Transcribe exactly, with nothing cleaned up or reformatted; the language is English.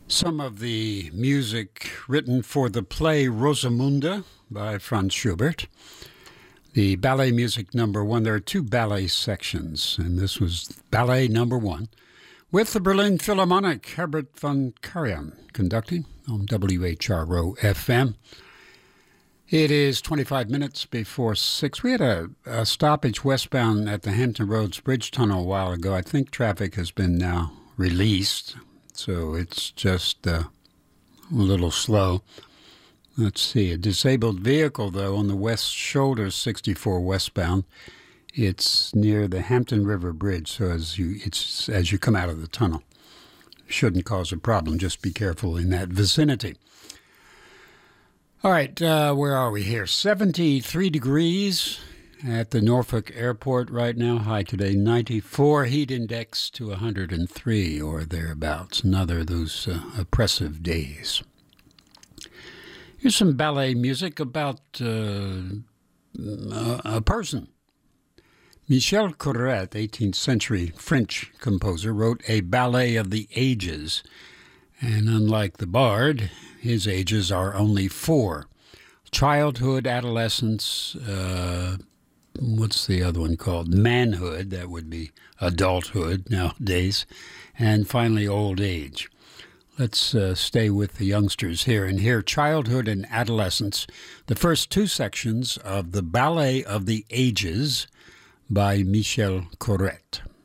Some of the music written for the play Rosamunde by Franz Schubert. The ballet music number one. There are two ballet sections, and this was ballet number one with the Berlin Philharmonic, Herbert von Karajan conducting on W H R O F M. It is twenty-five minutes before six. We had a, a stoppage westbound at the Hampton Roads Bridge Tunnel a while ago. I think traffic has been now released, so it's just uh, a little slow. Let's see, a disabled vehicle, though, on the west shoulder, sixty-four westbound. It's near the Hampton River Bridge, so as you it's as you come out of the tunnel. Shouldn't cause a problem. Just be careful in that vicinity. All right, uh, where are we here? seventy-three degrees at the Norfolk Airport right now. High today, ninety-four. Heat index to one hundred three or thereabouts. Another of those uh, oppressive days. Here's some ballet music about uh, a, a person. Michel Corrette, eighteenth century French composer, wrote a ballet of the ages. And unlike the bard, his ages are only four. Childhood, adolescence, uh, what's the other one called? Manhood, that would be adulthood nowadays, and finally old age. Let's uh, stay with the youngsters here and hear Childhood and Adolescence, the first two sections of the Ballet of the Ages by Michel Corrette.